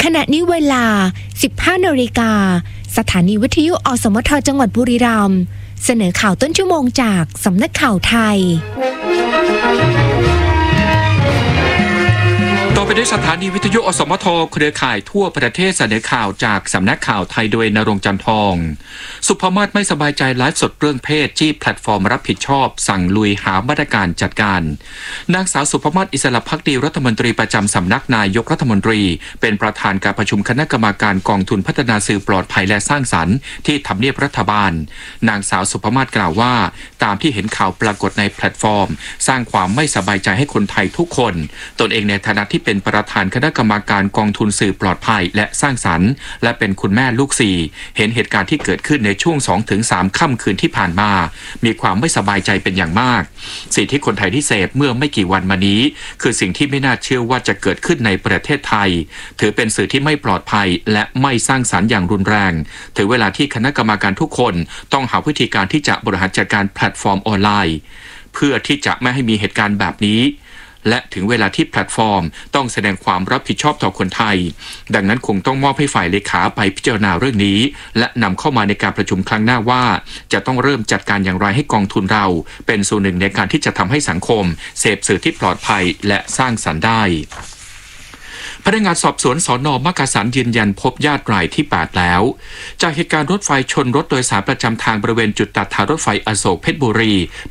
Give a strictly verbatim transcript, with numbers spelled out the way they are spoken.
ขณะนี้เวลา สิบห้านาฬิกา สถานีวิทยุอสมทจังหวัดบุรีรัมย์เสนอข่าวต้นชั่วโมงจากสำนักข่าวไทยต่อไปด้วยสถานีวิทยุอสมทเครือข่ายทั่วประเทศเสนอข่าวจากสำนักข่าวไทยโดยณรงค์จันทองสุภมาศไม่สบายใจไลฟ์สดเรื่องเพศจี้แพลตฟอร์มรับผิดชอบสั่งลุยหามาตรการจัดการนางสาวสุภมาศอิสระภักดีรัฐมนตรีประจำสำนักนายกรัฐมนตรีเป็นประธานการประชุมคณะกรรมการกองทุนพัฒนาสื่อปลอดภัยและสร้างสรรค์ที่ทำเนียบรัฐบาลนางสาวสุภมาศกล่าวว่าตามที่เห็นข่าวปรากฏในแพลตฟอร์มสร้างความไม่สบายใจให้คนไทยทุกคนตนเองในฐานะที่เป็นประธานคณะกรรมการกองทุนสื่อปลอดภัยและสร้างสรรค์และเป็นคุณแม่ลูกสี่เห็นเหตุการณ์ที่เกิดขึ้นในช่วง สองถึงสาม ค่ำคืนที่ผ่านมามีความไม่สบายใจเป็นอย่างมากสิ่งที่คนไทยที่เสพเมื่อไม่กี่วันมานี้คือสิ่งที่ไม่น่าเชื่อว่าจะเกิดขึ้นในประเทศไทยถือเป็นสื่อที่ไม่ปลอดภัยและไม่สร้างสรรค์อย่างรุนแรงถึงเวลาที่คณะกรรมการทุกคนต้องหาวิธีการที่จะบริหารจัดการแพลตฟอร์มออนไลน์เพื่อที่จะไม่ให้มีเหตุการณ์แบบนี้และถึงเวลาที่แพลตฟอร์มต้องแสดงความรับผิดชอบต่อคนไทยดังนั้นคงต้องมอบให้ฝ่ายเลขาไปพิจารณาเรื่องนี้และนำเข้ามาในการประชุมครั้งหน้าว่าจะต้องเริ่มจัดการอย่างไรให้กองทุนเราเป็นส่วนหนึ่งในการที่จะทำให้สังคมเสพสื่อที่ปลอดภัยและสร้างสรรค์ได้พนักงานสอบสวนสน.มักกะสันยืนยันพบญาติรายที่แปดแล้วจากเหตุการณ์รถไฟชนรถโดยสารประจำทางบริเวณจุดตัดทางรถไฟอโศกเพชรบุรี